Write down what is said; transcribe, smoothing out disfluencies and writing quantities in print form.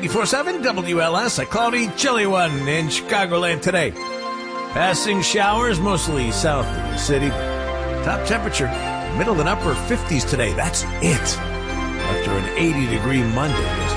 94.7 WLS, a cloudy, chilly one in Chicagoland today. Passing showers mostly south of the city. Top temperature, middle and upper 50s today. That's it. After an 80-degree Monday